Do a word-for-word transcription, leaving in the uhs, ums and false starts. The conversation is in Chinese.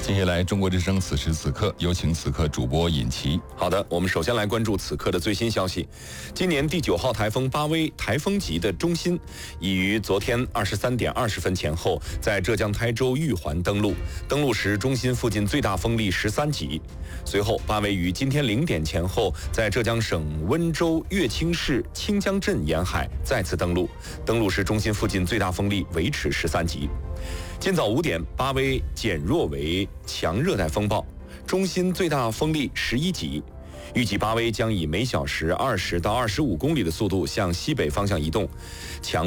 接下来，中国之声此时此刻有请此刻主播尹奇。 好的，我们首先来关注此刻的最新消息。今年第九号台风巴威台风级的中心，已于昨天二十三点二十分前后，在浙江台州玉环登陆。登陆时，中心附近最大风力十三级。随后，巴威于今天零点前后，在浙江省温州乐清市清江镇沿海再次登陆。登陆时，中心附近最大风力维持十三级。今早五点，巴威减弱为强热带风暴，中心最大风力十一级。预计巴威将以每小时二十到二十五公里的速度向西北方向移动，强